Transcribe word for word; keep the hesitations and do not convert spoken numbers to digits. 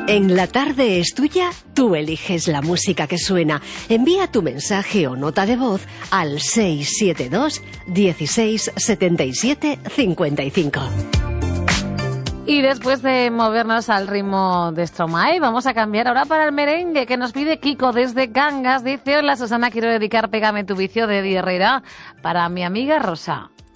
En La Tarde es Tuya, tú eliges la música que suena. Envía tu mensaje o nota de voz al seis siete dos, dieciséis, setenta y siete, cincuenta y cinco. Y después de movernos al ritmo de Stromae, vamos a cambiar ahora para el merengue que nos pide Kiko desde Cangas. Dice: hola Susana, quiero dedicar Pégame tu vicio de Eddie Herrera para mi amiga Rosa.